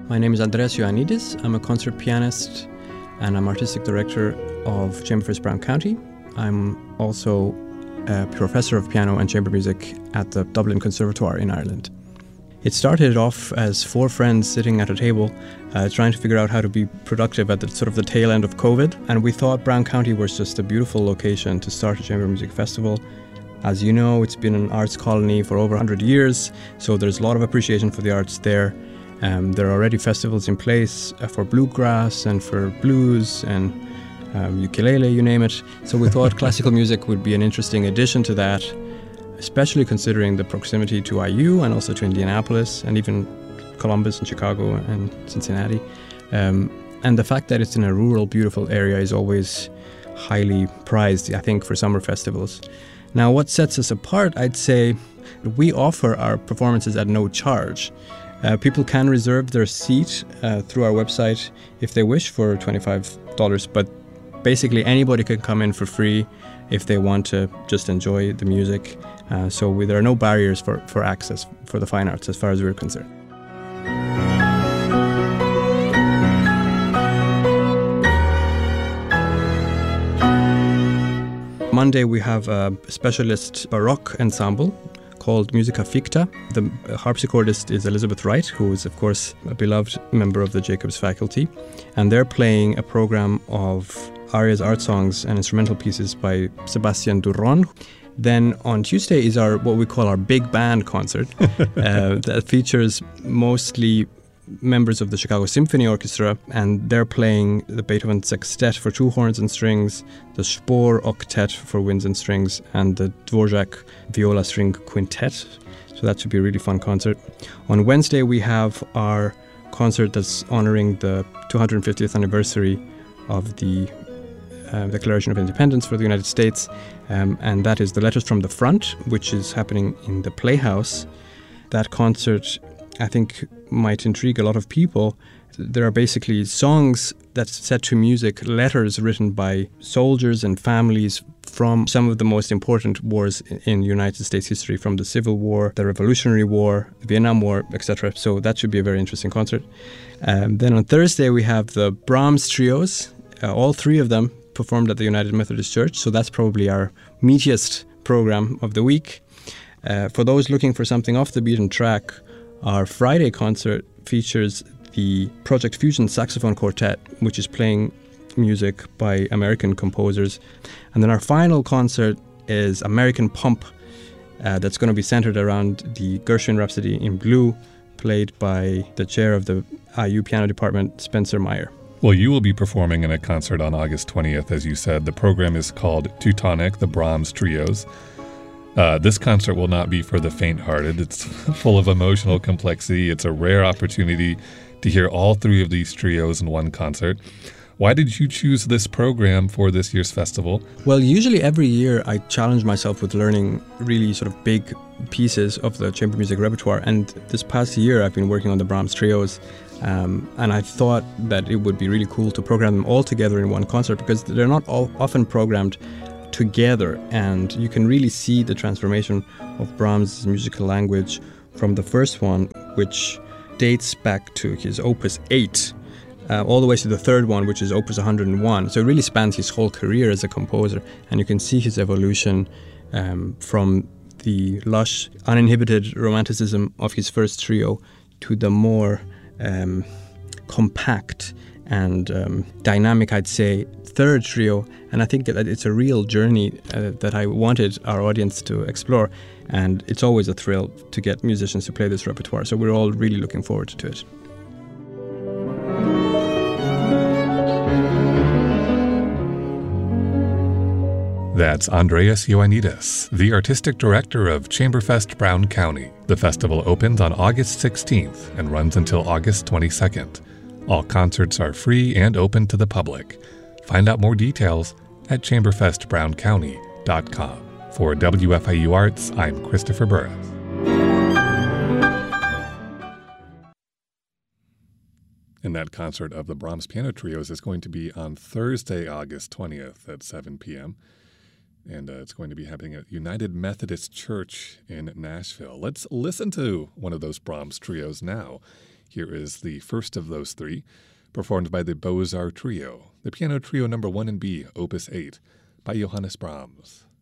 My name is Andreas Ioannidis. I'm a concert pianist and I'm artistic director of Chamberfest Brown County. I'm also a professor of piano and chamber music at the Dublin Conservatoire in Ireland. It started off as four friends sitting at a table trying to figure out how to be productive at the tail end of COVID. And we thought Brown County was just a beautiful location to start a chamber music festival. As you know, it's been an arts colony for over 100 years, so there's a lot of appreciation for the arts there. There are already festivals in place for bluegrass and for blues and ukulele, you name it. So we thought classical music would be an interesting addition to that, especially considering the proximity to IU and also to Indianapolis and even Columbus and Chicago and Cincinnati. And the fact that it's in a rural, beautiful area is always highly prized, I think, for summer festivals. Now, what sets us apart, I'd say, we offer our performances at no charge. People can reserve their seat through our website if they wish for $25, but basically anybody can come in for free if they want to just enjoy the music. So there are no barriers for access for the fine arts as far as we're concerned. Monday we have a specialist Baroque ensemble called Musica Ficta. The harpsichordist is Elizabeth Wright, who is, of course, a beloved member of the Jacobs faculty. And they're playing a program of arias, art songs, and instrumental pieces by Sebastian Duron. Then on Tuesday is what we call our big band concert that features mostly members of the Chicago Symphony Orchestra, and they're playing the Beethoven Sextet for two horns and strings, the Spohr Octet for winds and strings, and the Dvorak Viola String Quintet. So that should be a really fun concert. On Wednesday we have our concert that's honouring the 250th anniversary of the Declaration of Independence for the United States, and that is the Letters from the Front, which is happening in the Playhouse. That concert, I think, might intrigue a lot of people. There are basically songs that's set to music, letters written by soldiers and families from some of the most important wars in United States history, from the Civil War, the Revolutionary War, the Vietnam War, etc. So that should be a very interesting concert. Then on Thursday we have the Brahms Trios, all three of them performed at the United Methodist Church, so that's probably our meatiest program of the week. For those looking for something off the beaten track, our Friday concert features the Project Fusion Saxophone Quartet, which is playing music by American composers. And then our final concert is American Pump, that's going to be centered around the Gershwin Rhapsody in Blue, played by the chair of the IU Piano Department, Spencer Meyer. Well, you will be performing in a concert on August 20th, as you said. The program is called Teutonic, the Brahms Trios. This concert will not be for the faint-hearted. It's full of emotional complexity. It's a rare opportunity to hear all three of these trios in one concert. Why did you choose this program for this year's festival? Well, usually every year I challenge myself with learning really sort of big pieces of the chamber music repertoire. And this past year I've been working on the Brahms Trios. And I thought that it would be really cool to program them all together in one concert, because they're not often programmed together, and you can really see the transformation of Brahms' musical language from the first one, which dates back to his Opus 8, all the way to the third one, which is Opus 101. So it really spans his whole career as a composer, and you can see his evolution from the lush, uninhibited romanticism of his first trio to the more compact and dynamic, I'd say, third trio. And I think that it's a real journey that I wanted our audience to explore. And it's always a thrill to get musicians to play this repertoire. So we're all really looking forward to it. That's Andreas Ioannidis, the artistic director of Chamberfest Brown County. The festival opens on August 16th and runs until August 22nd. All concerts are free and open to the public. Find out more details at chamberfestbrowncounty.com. For WFIU Arts, I'm Christopher Burris. And that concert of the Brahms Piano Trios is going to be on Thursday, August 20th at 7 p.m. And it's going to be happening at United Methodist Church in Nashville. Let's listen to one of those Brahms trios now. Here is the first of those three, performed by the Beaux-Arts Trio, the Piano Trio No. 1 in B, Opus 8, by Johannes Brahms.